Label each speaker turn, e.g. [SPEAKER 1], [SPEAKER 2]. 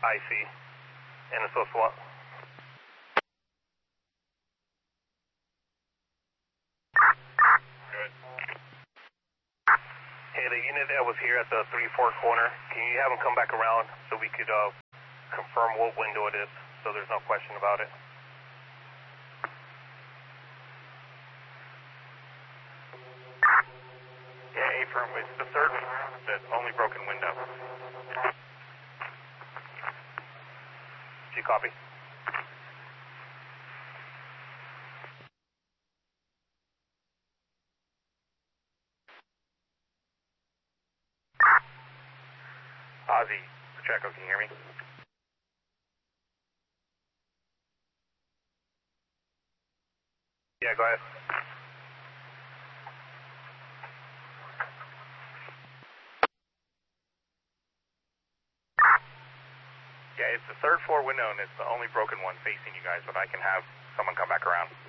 [SPEAKER 1] I see. And it's so SWAT.
[SPEAKER 2] Good.
[SPEAKER 1] Hey, the unit that was here at the 3-4 corner, can you have them come back around so we could confirm what window it is so there's no question about it?
[SPEAKER 2] Yeah, A-firm, it's the third, the only broken window.
[SPEAKER 1] Did you copy?
[SPEAKER 2] Ozzy, Pacheco, can you hear me?
[SPEAKER 1] Yeah, go ahead.
[SPEAKER 2] Yeah, it's the third floor window and it's the only broken one facing you guys, but I can have someone come back around.